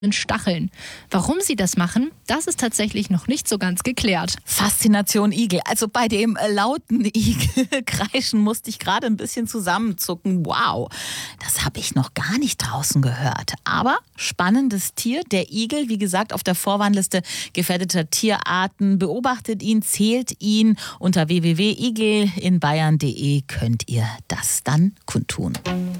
Stacheln. Warum sie das machen, das ist tatsächlich noch nicht so ganz geklärt. Faszination Igel. Also bei dem lauten Igelkreischen musste ich gerade ein bisschen zusammenzucken. Wow, das habe ich noch gar nicht draußen gehört. Aber spannendes Tier, der Igel, wie gesagt, auf der Vorwarnliste gefährdeter Tierarten. Beobachtet ihn, zählt ihn. Unter www.igelinbayern.de könnt ihr das dann kundtun.